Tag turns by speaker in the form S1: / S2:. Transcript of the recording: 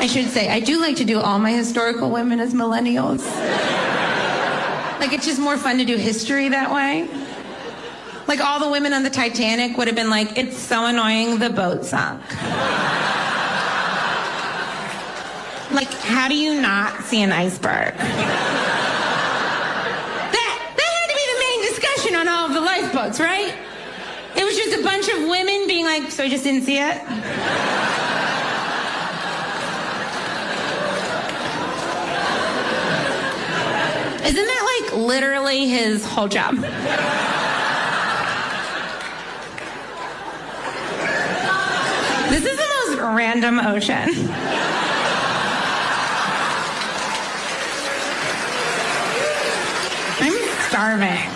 S1: I should say, I do like to do all my historical women as millennials. Like, it's just more fun to do history that way. Like, all the women on the Titanic would have been like, it's so annoying the boat sunk. Like, how do you not see an iceberg? That had to be the main discussion on all of the lifeboats, right? It was just a bunch of women being like, so I just didn't see it? Isn't that like literally his whole job? This is the most random ocean. I'm starving.